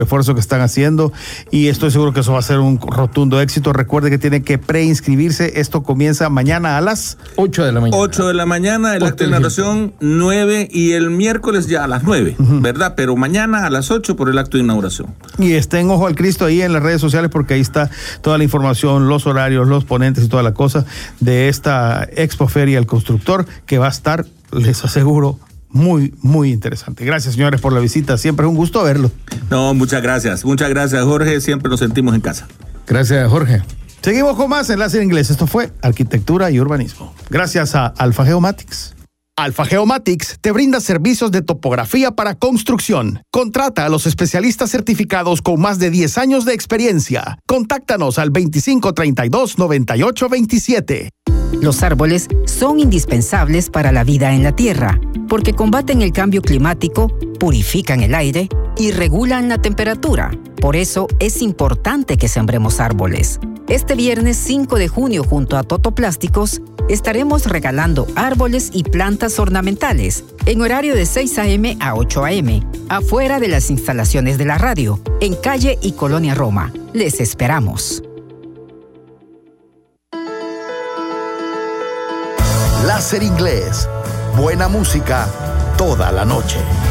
esfuerzo que están haciendo y estoy seguro que eso va a ser un rotundo éxito. Recuerde que tiene que preinscribirse. Esto comienza mañana a las 8 de la mañana. 8 de la mañana, el acto de inauguración 9 y el miércoles ya a las 9, ¿verdad? Pero mañana a las 8 por el acto de inauguración. Y estén ojo al Cristo ahí en las redes sociales porque ahí está toda la información, los horarios, los ponentes y toda la cosa de esta Expo Feria El Constructor que va a estar, les aseguro, muy, muy interesante. Gracias, señores, por la visita. Siempre es un gusto verlo. No, muchas gracias. Muchas gracias, Jorge. Siempre nos sentimos en casa. Gracias, Jorge. Seguimos con más Enlace en Inglés. Esto fue Arquitectura y Urbanismo. Gracias a Alfa Geomatics. Alfa Geomatics te brinda servicios de topografía para construcción. Contrata a los especialistas certificados con más de 10 años de experiencia. Contáctanos al 2532-9827. Los árboles son indispensables para la vida en la Tierra, porque combaten el cambio climático, purifican el aire y regulan la temperatura. Por eso es importante que sembremos árboles. Este viernes 5 de junio, junto a Totoplásticos, estaremos regalando árboles y plantas ornamentales en horario de 6 a.m. a 8 a.m., afuera de las instalaciones de la radio, en Calle y Colonia Roma. Les esperamos. Láser Inglés. Buena música toda la noche.